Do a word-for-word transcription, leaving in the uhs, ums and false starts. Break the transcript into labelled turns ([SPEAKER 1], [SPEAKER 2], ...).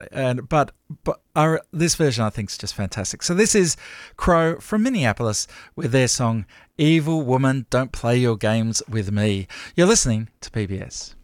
[SPEAKER 1] and but but our, this version I think is just fantastic. So this is Crow from Minneapolis with their song "Evil Woman, Don't Play Your Games with Me." You're listening to P B S.